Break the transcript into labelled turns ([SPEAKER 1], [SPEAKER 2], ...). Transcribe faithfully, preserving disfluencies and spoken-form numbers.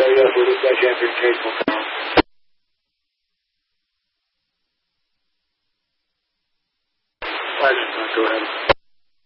[SPEAKER 1] So yes, we'll dispatch after the case will come. Go ahead.